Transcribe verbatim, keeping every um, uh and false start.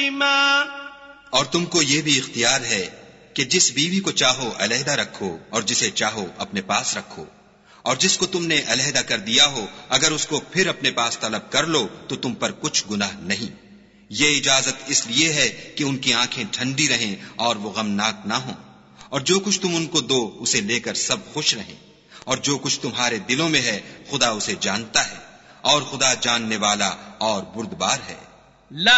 رحما. और तुमको ये भी इख्तियार है कि जिस बीवी को चाहो अलहदा रखो और जिसे चाहो अपने पास रखो, और जिसको तुमने अलहदा कर दिया हो अगर उसको फिर अपने पास तलब कर लो तो तुम पर कुछ गुनाह नहीं. ये इजाजत इसलिए है कि उनकी आंखें ठंडी रहें और वो गमनाक ना हो, और जो कुछ तुम उनको दो उसे लेकर सब खुश रहें, और जो कुछ तुम्हारे दिलों में है खुदा उसे जानता है, और खुदा जानने वाला और बुर्दबार है. لا